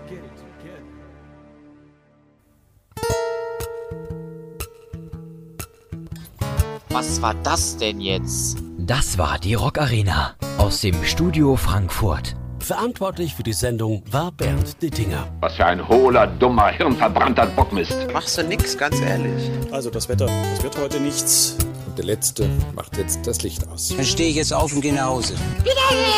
Was war das denn jetzt? Das war die Rock Arena aus dem Studio Frankfurt. Verantwortlich für die Sendung war Bernd Dittinger. Was für ein hohler, dummer, hirnverbrannter Bockmist. Machst du nix, ganz ehrlich. Also das Wetter, das wird heute nichts. Und der Letzte macht jetzt das Licht aus. Dann stehe ich jetzt auf und gehe nach Hause.